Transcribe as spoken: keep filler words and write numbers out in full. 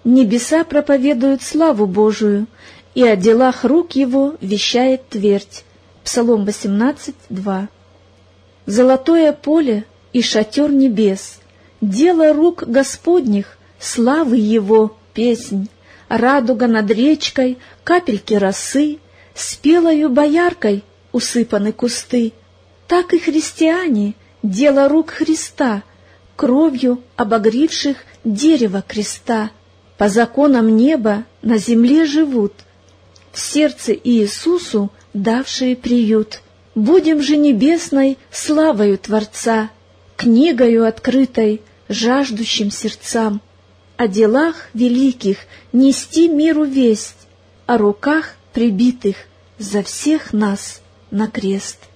небеса проповедуют славу Божию, и о делах рук Его вещает твердь. Псалом восемнадцать, два. Золотое поле и шатер небес, дело рук Господних, славы Его песнь, радуга над речкой, капельки росы, спелою бояркой усыпаны кусты. Так и христиане, дело рук Христа, кровью обогревших дерево креста, по законам неба на земле живут, в сердце Иисусу давшие приют. Будем же небесной славою Творца, книгою открытой жаждущим сердцам, о делах великих нести миру весть, о руках прибитых за всех нас на крест.